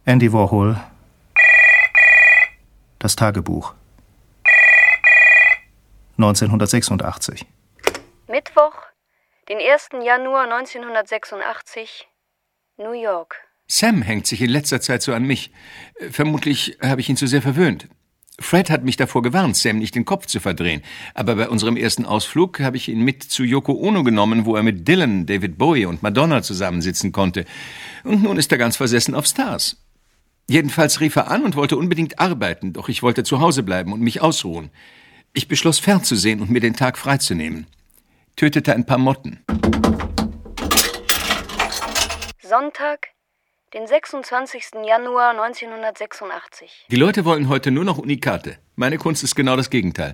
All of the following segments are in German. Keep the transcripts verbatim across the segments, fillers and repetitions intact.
Andy Warhol. Das Tagebuch. neunzehnhundertsechsundachtzig. Mittwoch, den ersten Januar neunzehnhundertsechsundachtzig, New York. Sam hängt sich in letzter Zeit so an mich. Vermutlich habe ich ihn zu sehr verwöhnt. Fred hat mich davor gewarnt, Sam nicht den Kopf zu verdrehen. Aber bei unserem ersten Ausflug habe ich ihn mit zu Yoko Ono genommen, wo er mit Dylan, David Bowie und Madonna zusammensitzen konnte. Und nun ist er ganz versessen auf Stars. Jedenfalls rief er an und wollte unbedingt arbeiten, doch ich wollte zu Hause bleiben und mich ausruhen. Ich beschloss, fernzusehen und mir den Tag freizunehmen. Tötete ein paar Motten. Sonntag, den sechsundzwanzigsten Januar neunzehnhundertsechsundachtzig. Die Leute wollen heute nur noch Unikate. Meine Kunst ist genau das Gegenteil.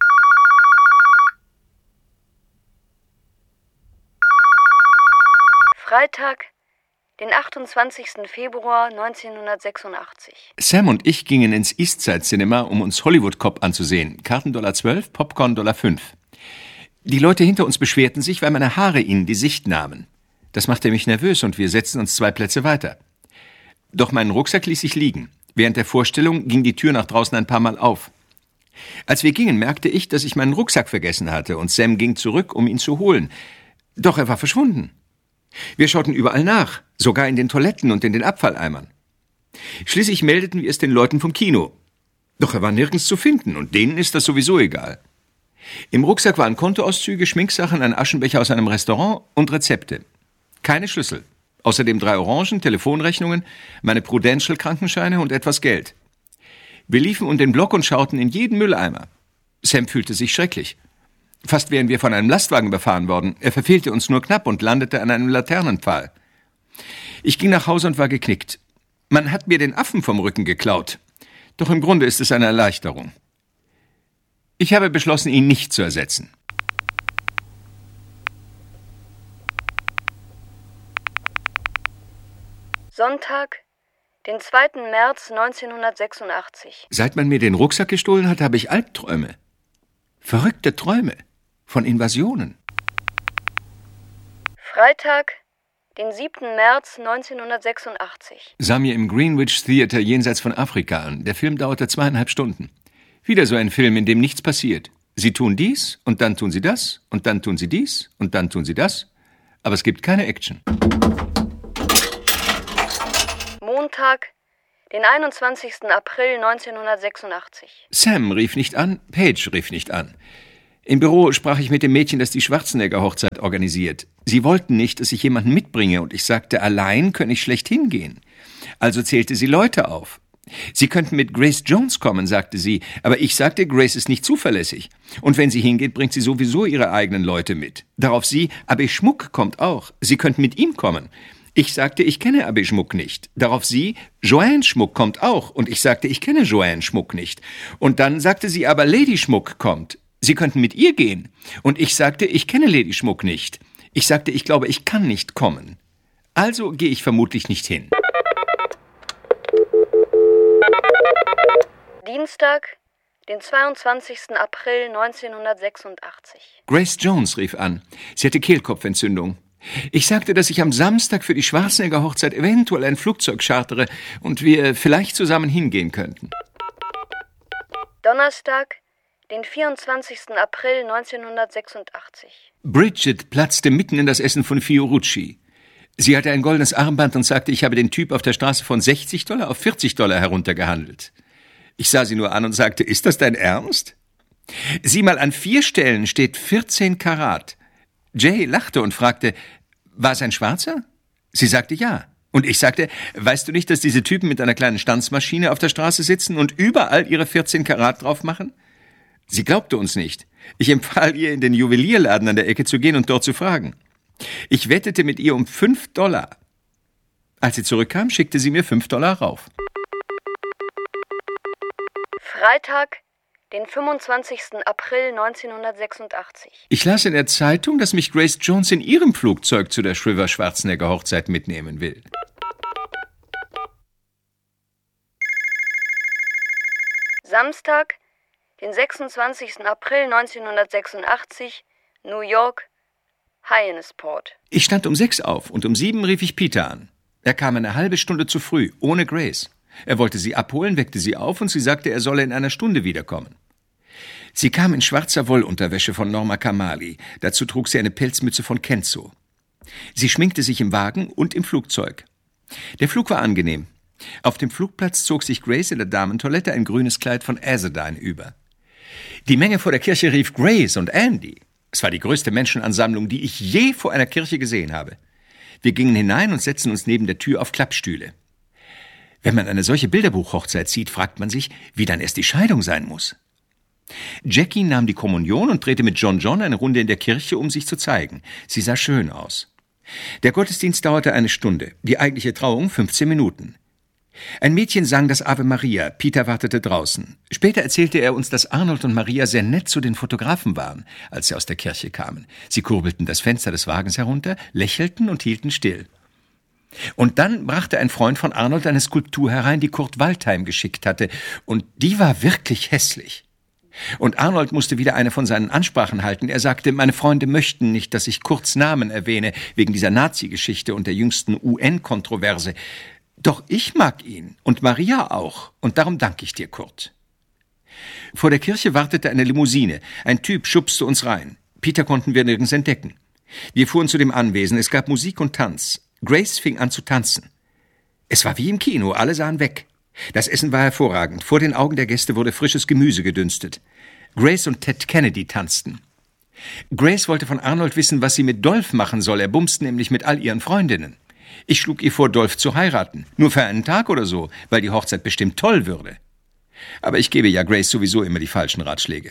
Freitag, den achtundzwanzigsten Februar neunzehnhundertsechsundachtzig. Sam und ich gingen ins Eastside Cinema, um uns Hollywood Cop anzusehen. Karten Dollar zwölf, Popcorn Dollar fünf. Die Leute hinter uns beschwerten sich, weil meine Haare ihnen die Sicht nahmen. Das machte mich nervös und wir setzten uns zwei Plätze weiter. Doch meinen Rucksack ließ ich liegen. Während der Vorstellung ging die Tür nach draußen ein paar Mal auf. Als wir gingen, merkte ich, dass ich meinen Rucksack vergessen hatte und Sam ging zurück, um ihn zu holen. Doch er war verschwunden. Wir schauten überall nach, sogar in den Toiletten und in den Abfalleimern. Schließlich meldeten wir es den Leuten vom Kino. Doch er war nirgends zu finden und denen ist das sowieso egal. Im Rucksack waren Kontoauszüge, Schminksachen, ein Aschenbecher aus einem Restaurant und Rezepte. Keine Schlüssel. Außerdem drei Orangen, Telefonrechnungen, meine Prudential-Krankenscheine und etwas Geld. Wir liefen um den Block und schauten in jeden Mülleimer. Sam fühlte sich schrecklich. Fast wären wir von einem Lastwagen überfahren worden. Er verfehlte uns nur knapp und landete an einem Laternenpfahl. Ich ging nach Hause und war geknickt. Man hat mir den Affen vom Rücken geklaut. Doch im Grunde ist es eine Erleichterung. Ich habe beschlossen, ihn nicht zu ersetzen. Sonntag, den zweiten März neunzehnhundertsechsundachtzig. Seit man mir den Rucksack gestohlen hat, habe ich Albträume. Verrückte Träume von Invasionen. Freitag, den siebten März neunzehnhundertsechsundachtzig. Sah mir im Greenwich Theater jenseits von Afrika an. Der Film dauerte zweieinhalb Stunden. Wieder so ein Film, in dem nichts passiert. Sie tun dies und dann tun sie das und dann tun sie dies und dann tun sie das. Aber es gibt keine Action. Montag, den einundzwanzigsten April neunzehnhundertsechsundachtzig. Sam rief nicht an, Paige rief nicht an. Im Büro sprach ich mit dem Mädchen, das die Schwarzenegger-Hochzeit organisiert. Sie wollten nicht, dass ich jemanden mitbringe, und ich sagte, allein könne ich schlecht hingehen. Also zählte sie Leute auf. Sie könnten mit Grace Jones kommen, sagte sie, aber ich sagte, Grace ist nicht zuverlässig. Und wenn sie hingeht, bringt sie sowieso ihre eigenen Leute mit. Darauf sie, Abbe Schmuck kommt auch. Sie könnten mit ihm kommen. Ich sagte, ich kenne Abbe Schmuck nicht. Darauf sie, Joanne Schmuck kommt auch. Und ich sagte, ich kenne Joanne Schmuck nicht. Und dann sagte sie, aber Lady Schmuck kommt. Sie könnten mit ihr gehen. Und ich sagte, ich kenne Lady Schmuck nicht. Ich sagte, ich glaube, ich kann nicht kommen. Also gehe ich vermutlich nicht hin. Dienstag, den zweiundzwanzigsten April neunzehnhundertsechsundachtzig. Grace Jones rief an. Sie hatte Kehlkopfentzündung. Ich sagte, dass ich am Samstag für die Schwarzenegger-Hochzeit eventuell ein Flugzeug chartere und wir vielleicht zusammen hingehen könnten. Donnerstag, den vierundzwanzigsten April neunzehnhundertsechsundachtzig. Bridget platzte mitten in das Essen von Fiorucci. Sie hatte ein goldenes Armband und sagte, ich habe den Typ auf der Straße von sechzig Dollar auf vierzig Dollar heruntergehandelt. Ich sah sie nur an und sagte, ist das dein Ernst? Sieh mal, an vier Stellen steht vierzehn Karat. Jay lachte und fragte, war es ein Schwarzer? Sie sagte ja. Und ich sagte, weißt du nicht, dass diese Typen mit einer kleinen Stanzmaschine auf der Straße sitzen und überall ihre vierzehn Karat drauf machen? Sie glaubte uns nicht. Ich empfahl ihr, in den Juwelierladen an der Ecke zu gehen und dort zu fragen. Ich wettete mit ihr um fünf Dollar. Als sie zurückkam, schickte sie mir fünf Dollar rauf. Freitag, den fünfundzwanzigsten April neunzehnhundertsechsundachtzig. Ich las in der Zeitung, dass mich Grace Jones in ihrem Flugzeug zu der Shriver-Schwarzenegger-Hochzeit mitnehmen will. Samstag, den sechsundzwanzigsten April neunzehnhundertsechsundachtzig, New York, Hyannisport. Ich stand um sechs auf und um sieben rief ich Peter an. Er kam eine halbe Stunde zu früh, ohne Grace. Er wollte sie abholen, weckte sie auf und sie sagte, er solle in einer Stunde wiederkommen. Sie kam in schwarzer Wollunterwäsche von Norma Kamali. Dazu trug sie eine Pelzmütze von Kenzo. Sie schminkte sich im Wagen und im Flugzeug. Der Flug war angenehm. Auf dem Flugplatz zog sich Grace in der Damentoilette ein grünes Kleid von Azzadine über. Die Menge vor der Kirche rief Grace und Andy. Es war die größte Menschenansammlung, die ich je vor einer Kirche gesehen habe. Wir gingen hinein und setzten uns neben der Tür auf Klappstühle. Wenn man eine solche Bilderbuchhochzeit sieht, fragt man sich, wie dann erst die Scheidung sein muss. Jackie nahm die Kommunion und drehte mit John John eine Runde in der Kirche, um sich zu zeigen. Sie sah schön aus. Der Gottesdienst dauerte eine Stunde, die eigentliche Trauung fünfzehn Minuten. Ein Mädchen sang das Ave Maria, Peter wartete draußen. Später erzählte er uns, dass Arnold und Maria sehr nett zu den Fotografen waren, als sie aus der Kirche kamen. Sie kurbelten das Fenster des Wagens herunter, lächelten und hielten still. Und dann brachte ein Freund von Arnold eine Skulptur herein, die Kurt Waldheim geschickt hatte, und die war wirklich hässlich. Und Arnold musste wieder eine von seinen Ansprachen halten. Er sagte, meine Freunde möchten nicht, dass ich Kurts Namen erwähne, wegen dieser Nazi-Geschichte und der jüngsten U N-Kontroverse. Doch ich mag ihn und Maria auch, und darum danke ich dir, Kurt. Vor der Kirche wartete eine Limousine. Ein Typ schubste uns rein. Peter konnten wir nirgends entdecken. Wir fuhren zu dem Anwesen. Es gab Musik und Tanz. Grace fing an zu tanzen. Es war wie im Kino, alle sahen weg. Das Essen war hervorragend. Vor den Augen der Gäste wurde frisches Gemüse gedünstet. Grace und Ted Kennedy tanzten. Grace wollte von Arnold wissen, was sie mit Dolph machen soll. Er bumst nämlich mit all ihren Freundinnen. Ich schlug ihr vor, Dolph zu heiraten. Nur für einen Tag oder so, weil die Hochzeit bestimmt toll würde. Aber ich gebe ja Grace sowieso immer die falschen Ratschläge.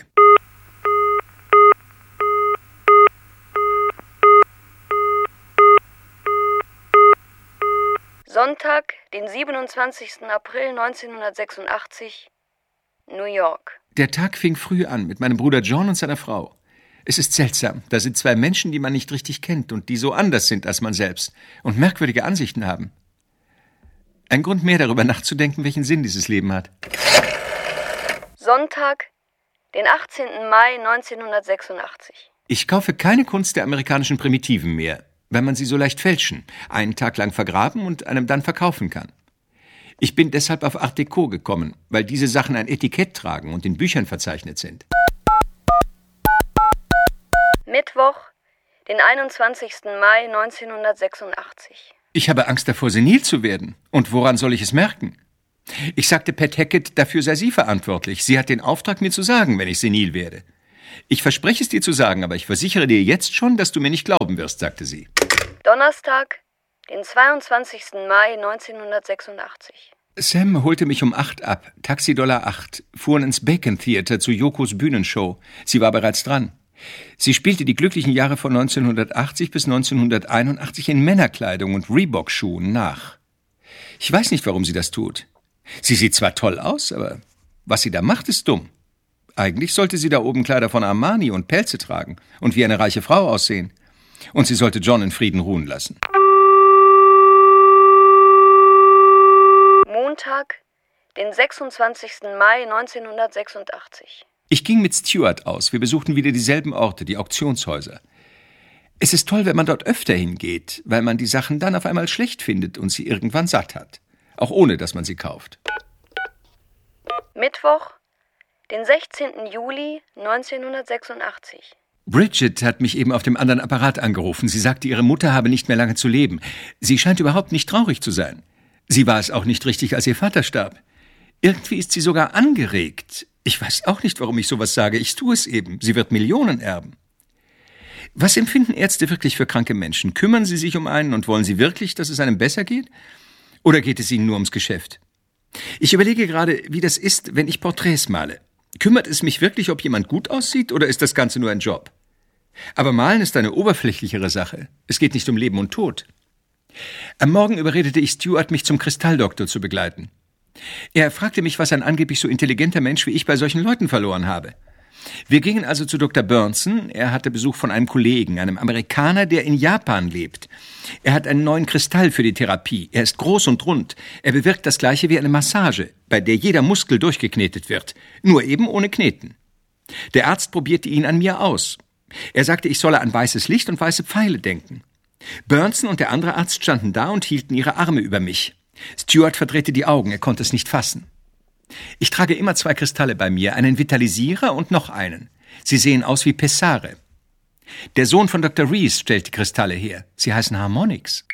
Sonntag, den siebenundzwanzigsten April neunzehnhundertsechsundachtzig, New York. Der Tag fing früh an mit meinem Bruder John und seiner Frau. Es ist seltsam, da sind zwei Menschen, die man nicht richtig kennt und die so anders sind als man selbst und merkwürdige Ansichten haben. Ein Grund mehr darüber nachzudenken, welchen Sinn dieses Leben hat. Sonntag, den achtzehnten Mai neunzehnhundertsechsundachtzig. Ich kaufe keine Kunst der amerikanischen Primitiven mehr, weil man sie so leicht fälschen, einen Tag lang vergraben und einem dann verkaufen kann. Ich bin deshalb auf Art Deco gekommen, weil diese Sachen ein Etikett tragen und in Büchern verzeichnet sind. Mittwoch, den einundzwanzigsten Mai neunzehnhundertsechsundachtzig. Ich habe Angst davor, senil zu werden. Und woran soll ich es merken? Ich sagte Pat Hackett, dafür sei sie verantwortlich. Sie hat den Auftrag, mir zu sagen, wenn ich senil werde. Ich verspreche es dir zu sagen, aber ich versichere dir jetzt schon, dass du mir nicht glauben wirst, sagte sie. Donnerstag, den zweiundzwanzigsten Mai neunzehnhundertsechsundachtzig. Sam holte mich um acht ab, Taxi Dollar acht, fuhren ins Bacon Theater zu Yokos Bühnenshow. Sie war bereits dran. Sie spielte die glücklichen Jahre von neunzehnhundertachtzig bis neunzehnhunderteinundachtzig in Männerkleidung und Reebok-Schuhen nach. Ich weiß nicht, warum sie das tut. Sie sieht zwar toll aus, aber was sie da macht, ist dumm. Eigentlich sollte sie da oben Kleider von Armani und Pelze tragen und wie eine reiche Frau aussehen. Und sie sollte John in Frieden ruhen lassen. Montag, den sechsundzwanzigsten Mai neunzehnhundertsechsundachtzig. Ich ging mit Stuart aus. Wir besuchten wieder dieselben Orte, die Auktionshäuser. Es ist toll, wenn man dort öfter hingeht, weil man die Sachen dann auf einmal schlecht findet und sie irgendwann satt hat. Auch ohne, dass man sie kauft. Mittwoch, den sechzehnten Juli neunzehnhundertsechsundachtzig. Bridget hat mich eben auf dem anderen Apparat angerufen. Sie sagte, ihre Mutter habe nicht mehr lange zu leben. Sie scheint überhaupt nicht traurig zu sein. Sie war es auch nicht richtig, als ihr Vater starb. Irgendwie ist sie sogar angeregt. Ich weiß auch nicht, warum ich sowas sage. Ich tue es eben. Sie wird Millionen erben. Was empfinden Ärzte wirklich für kranke Menschen? Kümmern sie sich um einen und wollen sie wirklich, dass es einem besser geht? Oder geht es ihnen nur ums Geschäft? Ich überlege gerade, wie das ist, wenn ich Porträts male. Kümmert es mich wirklich, ob jemand gut aussieht, oder ist das Ganze nur ein Job? Aber Malen ist eine oberflächlichere Sache. Es geht nicht um Leben und Tod. Am Morgen überredete ich Stuart, mich zum Kristalldoktor zu begleiten. Er fragte mich, was ein angeblich so intelligenter Mensch wie ich bei solchen Leuten verloren habe. Wir gingen also zu Doktor Burnson. Er hatte Besuch von einem Kollegen, einem Amerikaner, der in Japan lebt. Er hat einen neuen Kristall für die Therapie. Er ist groß und rund. Er bewirkt das Gleiche wie eine Massage, bei der jeder Muskel durchgeknetet wird, nur eben ohne Kneten. Der Arzt probierte ihn an mir aus. Er sagte, ich solle an weißes Licht und weiße Pfeile denken. Burnson und der andere Arzt standen da und hielten ihre Arme über mich. Stuart verdrehte die Augen, er konnte es nicht fassen. Ich trage immer zwei Kristalle bei mir, einen Vitalisierer und noch einen. Sie sehen aus wie Pessare. Der Sohn von Doktor Reese stellt die Kristalle her. Sie heißen Harmonics.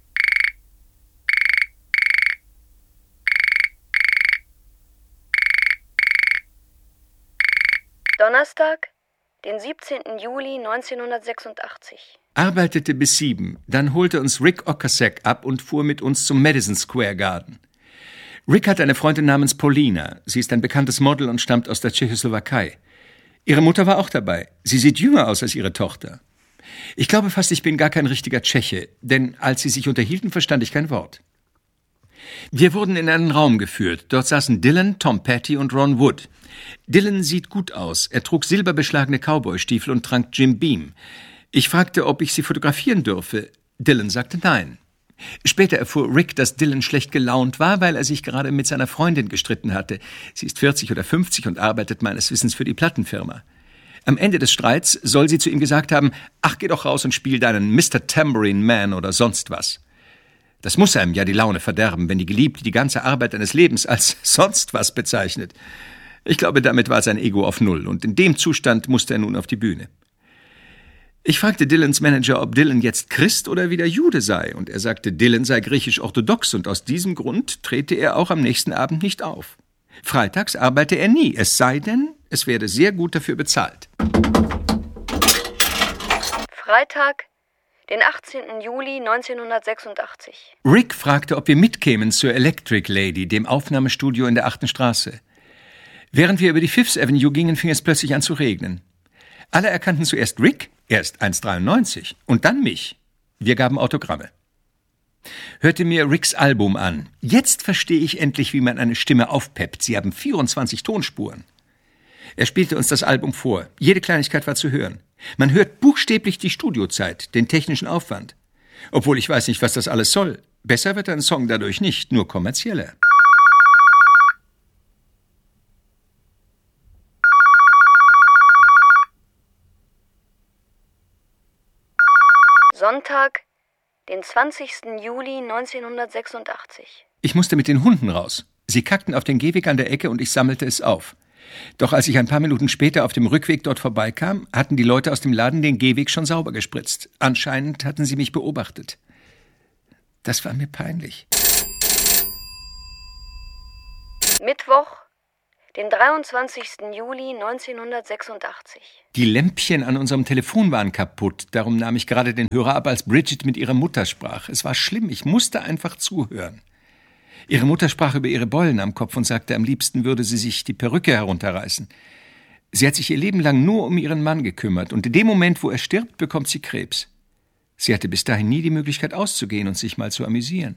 Donnerstag, den siebzehnten Juli neunzehnhundertsechsundachtzig. Arbeitete bis sieben, dann holte uns Rick Ocasek ab und fuhr mit uns zum Madison Square Garden. Rick hat eine Freundin namens Paulina. Sie ist ein bekanntes Model und stammt aus der Tschechoslowakei. Ihre Mutter war auch dabei. Sie sieht jünger aus als ihre Tochter. Ich glaube fast, ich bin gar kein richtiger Tscheche, denn als sie sich unterhielten, verstand ich kein Wort. Wir wurden in einen Raum geführt. Dort saßen Dylan, Tom Petty und Ron Wood. Dylan sieht gut aus. Er trug silberbeschlagene Cowboystiefel und trank Jim Beam. Ich fragte, ob ich sie fotografieren dürfe. Dylan sagte nein. Später erfuhr Rick, dass Dylan schlecht gelaunt war, weil er sich gerade mit seiner Freundin gestritten hatte. Sie ist vierzig oder fünfzig und arbeitet meines Wissens für die Plattenfirma. Am Ende des Streits soll sie zu ihm gesagt haben, ach, geh doch raus und spiel deinen Mister Tambourine Man oder sonst was. Das muss einem ja die Laune verderben, wenn die Geliebte die ganze Arbeit eines Lebens als sonst was bezeichnet. Ich glaube, damit war sein Ego auf Null und in dem Zustand musste er nun auf die Bühne. Ich fragte Dylans Manager, ob Dylan jetzt Christ oder wieder Jude sei, und er sagte, Dylan sei griechisch-orthodox und aus diesem Grund trete er auch am nächsten Abend nicht auf. Freitags arbeite er nie, es sei denn, es werde sehr gut dafür bezahlt. Freitag, den achtzehnten Juli neunzehnhundertsechsundachtzig. Rick fragte, ob wir mitkämen zur Electric Lady, dem Aufnahmestudio in der achten Straße. Während wir über die Fifth Avenue gingen, fing es plötzlich an zu regnen. Alle erkannten zuerst Rick, er ist eins Komma dreiundneunzig, und dann mich. Wir gaben Autogramme. Hörte mir Ricks Album an. Jetzt verstehe ich endlich, wie man eine Stimme aufpeppt. Sie haben vierundzwanzig Tonspuren. Er spielte uns das Album vor. Jede Kleinigkeit war zu hören. Man hört buchstäblich die Studiozeit, den technischen Aufwand. Obwohl ich weiß nicht, was das alles soll. Besser wird ein Song dadurch nicht, nur kommerzieller. Sonntag, den zwanzigsten Juli neunzehnhundertsechsundachtzig. Ich musste mit den Hunden raus. Sie kackten auf den Gehweg an der Ecke und ich sammelte es auf. Doch als ich ein paar Minuten später auf dem Rückweg dort vorbeikam, hatten die Leute aus dem Laden den Gehweg schon sauber gespritzt. Anscheinend hatten sie mich beobachtet. Das war mir peinlich. Mittwoch, den dreiundzwanzigsten Juli neunzehnhundertsechsundachtzig. Die Lämpchen an unserem Telefon waren kaputt. Darum nahm ich gerade den Hörer ab, als Bridget mit ihrer Mutter sprach. Es war schlimm, ich musste einfach zuhören. Ihre Mutter sprach über ihre Beulen am Kopf und sagte, am liebsten würde sie sich die Perücke herunterreißen. Sie hat sich ihr Leben lang nur um ihren Mann gekümmert und in dem Moment, wo er stirbt, bekommt sie Krebs. Sie hatte bis dahin nie die Möglichkeit auszugehen und sich mal zu amüsieren.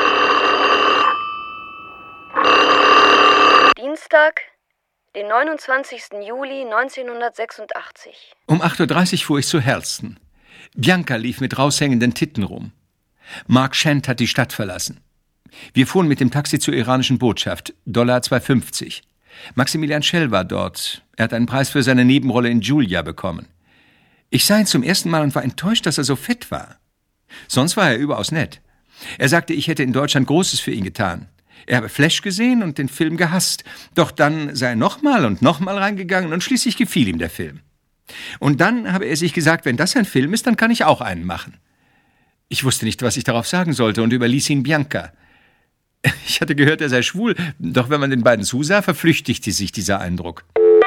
Dienstag, den neunundzwanzigsten Juli neunzehnhundertsechsundachtzig. Um acht Uhr dreißig fuhr ich zu Helston. Bianca lief mit raushängenden Titten rum. Mark Shand hat die Stadt verlassen. Wir fuhren mit dem Taxi zur iranischen Botschaft, Dollar zwei fünfzig. Maximilian Schell war dort. Er hat einen Preis für seine Nebenrolle in Julia bekommen. Ich sah ihn zum ersten Mal und war enttäuscht, dass er so fett war. Sonst war er überaus nett. Er sagte, ich hätte in Deutschland Großes für ihn getan. Er habe Flash gesehen und den Film gehasst. Doch dann sei er nochmal und nochmal reingegangen und schließlich gefiel ihm der Film. Und dann habe er sich gesagt, wenn das ein Film ist, dann kann ich auch einen machen. Ich wusste nicht, was ich darauf sagen sollte und überließ ihn Bianca. Ich hatte gehört, er sei schwul, doch wenn man den beiden zusah, verflüchtigte sich dieser Eindruck.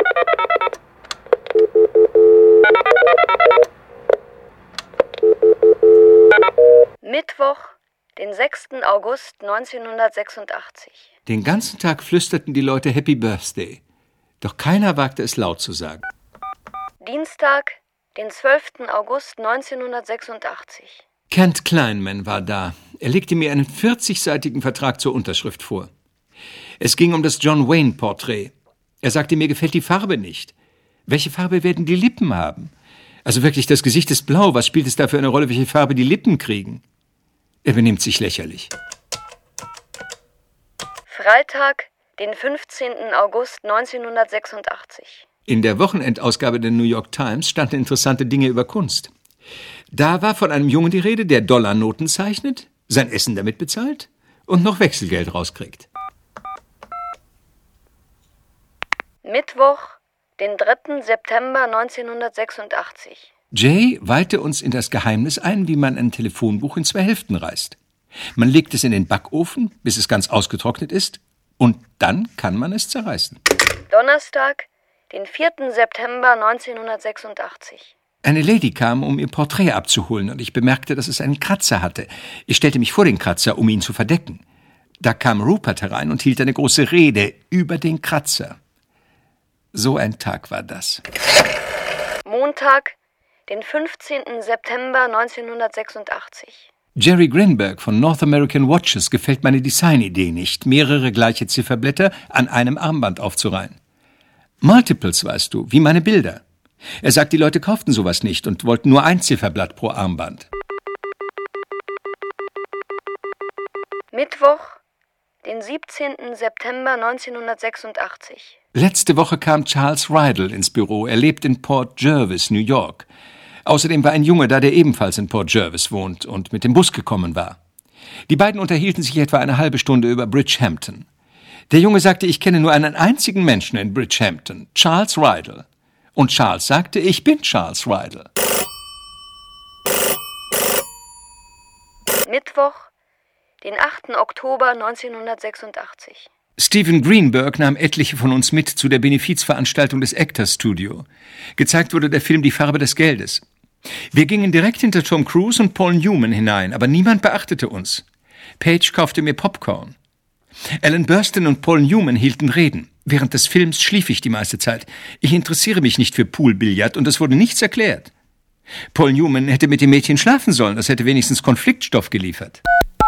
Mittwoch, den sechsten August neunzehnhundertsechsundachtzig. Den ganzen Tag flüsterten die Leute Happy Birthday. Doch keiner wagte es laut zu sagen. Dienstag, den zwölften August neunzehnhundertsechsundachtzig. Kent Kleinman war da. Er legte mir einen vierzigseitigen Vertrag zur Unterschrift vor. Es ging um das John Wayne-Porträt. Er sagte, mir gefällt die Farbe nicht. Welche Farbe werden die Lippen haben? Also wirklich, das Gesicht ist blau. Was spielt es da für eine Rolle, welche Farbe die Lippen kriegen? Er benimmt sich lächerlich. Freitag, den fünfzehnten August neunzehnhundertsechsundachtzig. In der Wochenendausgabe der New York Times standen interessante Dinge über Kunst. Da war von einem Jungen die Rede, der Dollarnoten zeichnet, sein Essen damit bezahlt und noch Wechselgeld rauskriegt. Mittwoch, den dritten September neunzehnhundertsechsundachtzig. Jay weihte uns in das Geheimnis ein, wie man ein Telefonbuch in zwei Hälften reißt. Man legt es in den Backofen, bis es ganz ausgetrocknet ist, und dann kann man es zerreißen. Donnerstag, den vierten September neunzehnhundertsechsundachtzig. Eine Lady kam, um ihr Porträt abzuholen, und ich bemerkte, dass es einen Kratzer hatte. Ich stellte mich vor den Kratzer, um ihn zu verdecken. Da kam Rupert herein und hielt eine große Rede über den Kratzer. So ein Tag war das. Montag, den fünfzehnten September neunzehnhundertsechsundachtzig. Jerry Grinberg von North American Watches gefällt meine Designidee nicht, mehrere gleiche Zifferblätter an einem Armband aufzureihen. Multiples, weißt du, wie meine Bilder. Er sagt, die Leute kauften sowas nicht und wollten nur ein Zifferblatt pro Armband. Mittwoch, den siebzehnten September neunzehnhundertsechsundachtzig. Letzte Woche kam Charles Rydell ins Büro. Er lebt in Port Jervis, New York. Außerdem war ein Junge da, der ebenfalls in Port Jervis wohnt und mit dem Bus gekommen war. Die beiden unterhielten sich etwa eine halbe Stunde über Bridgehampton. Der Junge sagte, ich kenne nur einen einzigen Menschen in Bridgehampton, Charles Rydell. Und Charles sagte, ich bin Charles Rydell. Mittwoch, den achten Oktober neunzehnhundertsechsundachtzig. Stephen Greenberg nahm etliche von uns mit zu der Benefizveranstaltung des Actors Studio. Gezeigt wurde der Film Die Farbe des Geldes. Wir gingen direkt hinter Tom Cruise und Paul Newman hinein, aber niemand beachtete uns. Paige kaufte mir Popcorn. Alan Burstyn und Paul Newman hielten Reden. Während des Films schlief ich die meiste Zeit. Ich interessiere mich nicht für Poolbillard und es wurde nichts erklärt. Paul Newman hätte mit dem Mädchen schlafen sollen, das hätte wenigstens Konfliktstoff geliefert.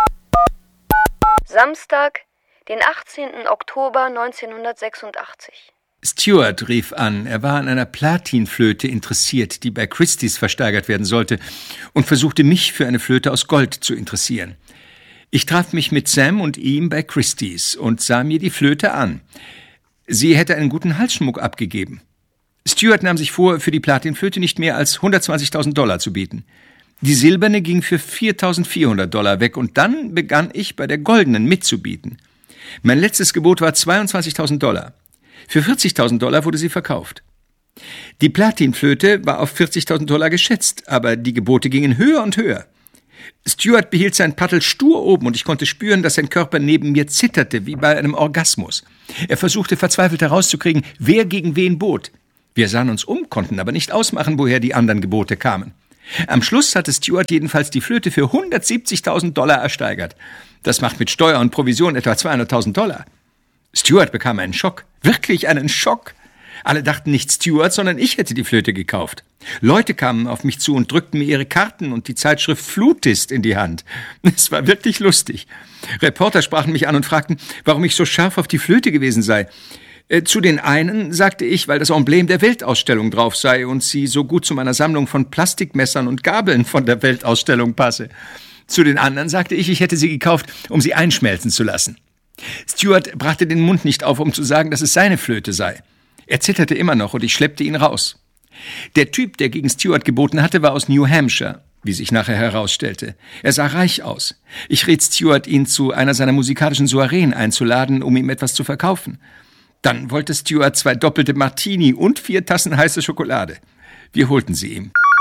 Samstag, den achtzehnten Oktober neunzehnhundertsechsundachtzig. Stewart rief an, er war an einer Platinflöte interessiert, die bei Christie's versteigert werden sollte, und versuchte mich für eine Flöte aus Gold zu interessieren. Ich traf mich mit Sam und ihm bei Christie's und sah mir die Flöte an. Sie hätte einen guten Halsschmuck abgegeben. Stewart nahm sich vor, für die Platinflöte nicht mehr als hundertzwanzigtausend Dollar zu bieten. Die silberne ging für viertausendvierhundert Dollar weg und dann begann ich bei der goldenen mitzubieten. Mein letztes Gebot war zweiundzwanzigtausend Dollar. Für vierzigtausend Dollar wurde sie verkauft. Die Platinflöte war auf vierzigtausend Dollar geschätzt, aber die Gebote gingen höher und höher. Stewart behielt sein Paddel stur oben und ich konnte spüren, dass sein Körper neben mir zitterte, wie bei einem Orgasmus. Er versuchte verzweifelt herauszukriegen, wer gegen wen bot. Wir sahen uns um, konnten aber nicht ausmachen, woher die anderen Gebote kamen. Am Schluss hatte Stewart jedenfalls die Flöte für hundertsiebzigtausend Dollar ersteigert. Das macht mit Steuer und Provision etwa zweihunderttausend Dollar. Stewart bekam einen Schock. Wirklich einen Schock. Alle dachten nicht Stewart, sondern ich hätte die Flöte gekauft. Leute kamen auf mich zu und drückten mir ihre Karten und die Zeitschrift Flutist in die Hand. Es war wirklich lustig. Reporter sprachen mich an und fragten, warum ich so scharf auf die Flöte gewesen sei. Äh, zu den einen sagte ich, weil das Emblem der Weltausstellung drauf sei und sie so gut zu meiner Sammlung von Plastikmessern und Gabeln von der Weltausstellung passe. Zu den anderen sagte ich, ich hätte sie gekauft, um sie einschmelzen zu lassen. Stewart brachte den Mund nicht auf, um zu sagen, dass es seine Flöte sei. Er zitterte immer noch und ich schleppte ihn raus. Der Typ, der gegen Stewart geboten hatte, war aus New Hampshire, wie sich nachher herausstellte. Er sah reich aus. Ich riet Stewart, ihn zu einer seiner musikalischen Soireen einzuladen, um ihm etwas zu verkaufen. Dann wollte Stewart zwei doppelte Martini und vier Tassen heiße Schokolade. Wir holten sie ihm.